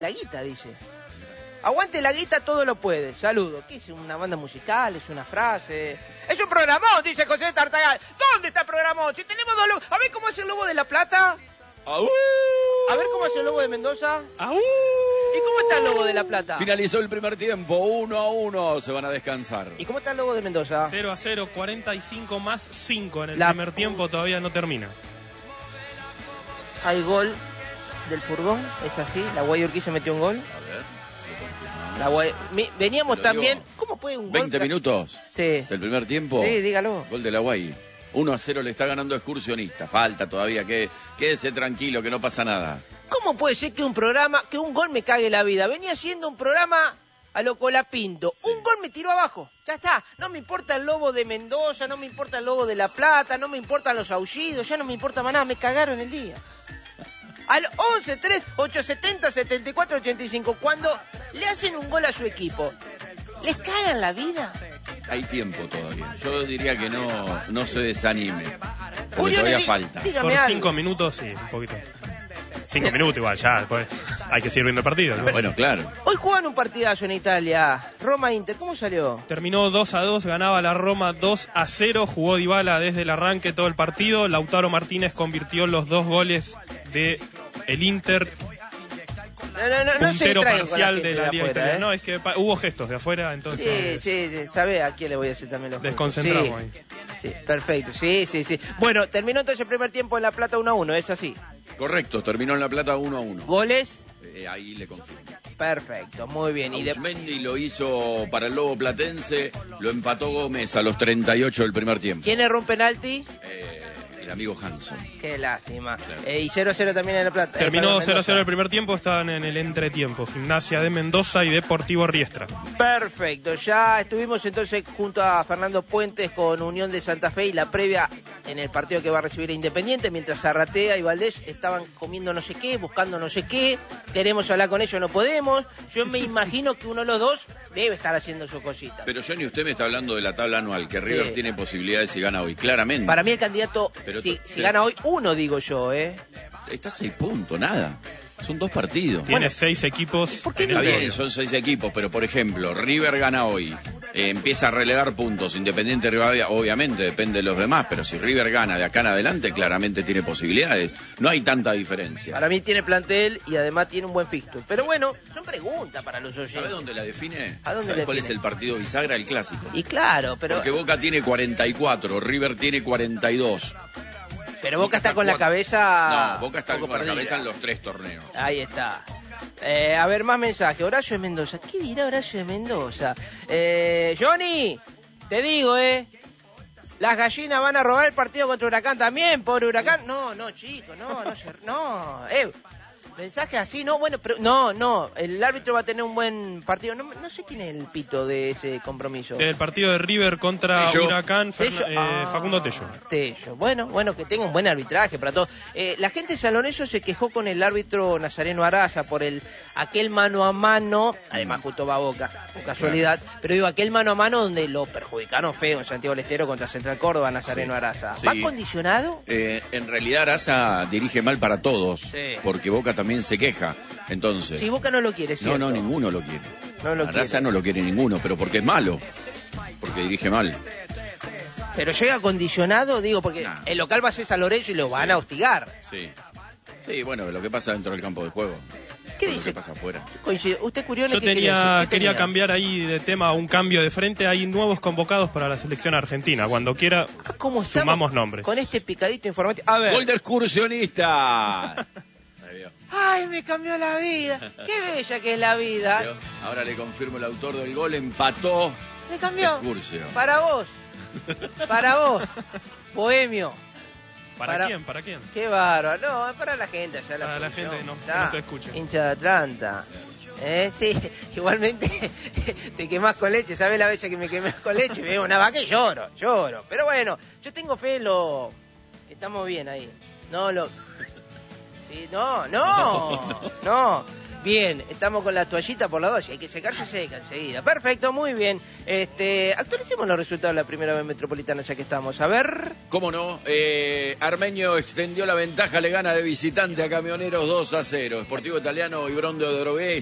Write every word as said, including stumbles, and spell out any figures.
La guita, dice. Aguante la guita, todo lo puede. Saludo. ¿Qué es? ¿Una banda musical? ¿Es una frase? ¡Es un programón!, dice José Tartagal. ¿Dónde está el programón? Si tenemos dos lobos. A ver cómo hace el lobo de La Plata. ¡Aú! A ver cómo hace el lobo de Mendoza. ¡Aú! ¿Y cómo está el lobo de La Plata? Finalizó el primer tiempo, uno a uno, se van a descansar. ¿Y cómo está el lobo de Mendoza? cero a cero, cuarenta y cinco más cinco en el La... primer tiempo, todavía no termina. Hay gol del furgón, es así. La Guayurquiza metió un gol. A ver. La Guay... Mi... Veníamos Lo también. digo. ¿Cómo puede un gol? veinte minutos Sí. del primer tiempo. Sí, dígalo. Gol de la Guay. uno a cero le está ganando Excursionista. Falta todavía, que quédese tranquilo, que no pasa nada. ¿Cómo puede ser que un programa, que un gol me cague la vida? Venía haciendo un programa a lo Colapinto. Sí. Un gol me tiró abajo. Ya está. No me importa el lobo de Mendoza, no me importa el lobo de La Plata, no me importan los aullidos, ya no me importa más nada. Me cagaron el día. Al once tres ocho setenta setenta y cuatro ochenta y cinco, cuando le hacen un gol a su equipo, ¿les cagan la vida? Hay tiempo todavía. Yo diría que no, no se desanime. Porque Julio, todavía di- falta. dígame Por algo. cinco minutos, sí, un poquito. Cinco minutos igual, ya, después hay que seguir viendo el partido. ¿no? Bueno, claro. Hoy juegan un partidazo en Italia. Roma-Inter, ¿cómo salió? Terminó dos a dos, ganaba la Roma dos a cero, jugó Dybala desde el arranque todo el partido, Lautaro Martínez convirtió los dos goles de el Inter, No, no, no, no se puntero distraigan con parcial gente de la liga afuera, italiana. ¿eh? No, es que pa- hubo gestos de afuera, Sí, entonces sí, sí, sabe a quién le voy a hacer también los desconcentramos puntos. ahí. Sí, sí, perfecto, sí, sí, sí. Bueno, terminó entonces el primer tiempo en La Plata uno a uno, ¿es así? Correcto, terminó en La Plata uno a uno. ¿Goles? Eh, ahí le confirmo. Perfecto, muy bien. Y de... Ausmendi lo hizo para el Lobo Platense, lo empató Gómez a los treinta y ocho del primer tiempo. ¿Quién erró un penalti? Eh, el amigo Hanson. Qué lástima. Claro. Eh, y cero a cero también en La Plata. Eh, Terminó perdón, cero a Mendoza. cero el primer tiempo, estaban en el entretiempo, Gimnasia de Mendoza y Deportivo Riestra. Perfecto, ya estuvimos entonces junto a Fernando Puentes con Unión de Santa Fe y la previa en el partido que va a recibir a Independiente, mientras Arratea y Valdés estaban comiendo no sé qué, buscando no sé qué, queremos hablar con ellos, no podemos. Yo me imagino que uno de los dos debe estar haciendo su cosita. Pero Johnny, usted me está hablando de la tabla anual, que River Sí. tiene posibilidades si gana hoy, claramente. Para mí el candidato, Pero si, to- si pero- gana hoy, uno digo yo, ¿eh? Está a seis puntos, nada. Son dos partidos. Tiene Bueno, seis equipos ¿por qué en no? el Está bien, podio. son seis equipos, pero por ejemplo, River gana hoy, eh, empieza a relegar puntos, Independiente Rivadavia, obviamente depende de los demás, pero si River gana de acá en adelante, claramente tiene posibilidades. No hay tanta diferencia. Para mí tiene plantel y además tiene un buen fixture. Pero bueno, son preguntas para los ¿Sabes oyentes. dónde la define? ¿A dónde ¿Sabes la cuál define? es el partido bisagra? El clásico. Y claro, pero, Porque Boca tiene cuarenta y cuatro, River tiene cuarenta y dos. pero Boca está con la cuatro. cabeza... No, Boca está poco con la perdida. cabeza en los tres torneos. Ahí está. Eh, a ver, más mensajes. Horacio de Mendoza. ¿Qué dirá Horacio de Mendoza? Eh, Johnny, te digo, ¿eh? Las gallinas van a robar el partido contra Huracán también, pobre Huracán. No, no, chicos, no, no, se- no. Eh, mensajes así, no, bueno, pero no, no. El árbitro va a tener un buen partido. No, no sé quién es el pito de ese compromiso. Del partido de River contra Tello. Huracán, Ferna- Tello. eh, Ah, Facundo Tello. Tello. Bueno, bueno, que tenga un buen arbitraje para todos. Eh, la gente de San Lorenzo se quejó con el árbitro Nazareno Araza por el aquel mano a mano, además justo va a Boca, por casualidad, pero digo, aquel mano a mano donde lo perjudicaron feo en Santiago del Estero contra Central Córdoba, Nazareno Sí, Araza. sí. ¿Va condicionado? Eh, en realidad Araza dirige mal para todos, Sí. porque Boca también se queja. Entonces, Si Boca no lo quiere, no, ¿cierto? no, ninguno lo quiere. No lo Araza quiere. no lo quiere ninguno, pero porque es malo, porque dirige mal. Pero llega condicionado, digo, porque Nah. el local va a ser San Lorenzo y lo van a hostigar. Sí. Sí, bueno, lo que pasa dentro del campo de juego. ¿Qué no dice? Lo que pasa afuera. Coincide. ¿Usted, Curione, Yo qué quería tenía, decir? ¿Qué quería tenía? cambiar ahí de tema, un cambio de frente. Hay nuevos convocados para la selección argentina. Cuando quiera, Ah, ¿cómo estamos sumamos nombres. con este picadito informativo? A ver. ¡Gol de excursionista! Ahí vio. ¡Ay, me cambió la vida! ¡Qué bella que es la vida! Vio. Ahora le confirmo el autor del gol, empató ¿Me cambió? Excursio. Para vos. Para vos. Bohemio. ¿Para, para- quién? ¿Para quién? Qué bárbaro. No, es para la gente allá. Para la producción. gente no- que Ya, no se escuche. Hincha de Atlanta. Eh, sí, igualmente te quemás con leche. ¿Sabes la vez que me quemé con leche? Veo una vaca y lloro, lloro. Pero bueno, yo tengo fe en lo... que estamos bien ahí. No, lo... Sí, no, no, no. Bien, estamos con la toallita por la dos, hay que secarse, seca enseguida. Perfecto, muy bien. Este, actualicemos los resultados de la primera vez metropolitana ya que estamos. A ver. ¿Cómo no? Eh, Armenio extendió la ventaja, le gana de visitante a Camioneros dos a cero. Sportivo Italiano y Brondo de Drogué